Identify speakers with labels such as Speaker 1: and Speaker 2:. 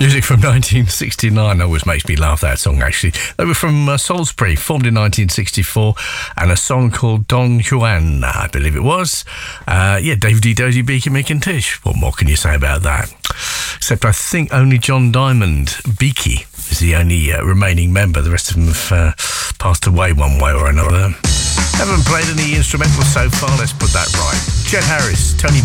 Speaker 1: Music from 1969 always makes me laugh, that song, actually. They were from Salisbury, formed in 1964, and a song called Don Juan, I believe it was. David E. Dozy, Beaky, Mick and Tish. What more can you say about that? Except I think only John Diamond, Beaky, is the only remaining member. The rest of them have passed away one way or another. Haven't played any instrumentals so far, let's put that right. Chet Harris, Tony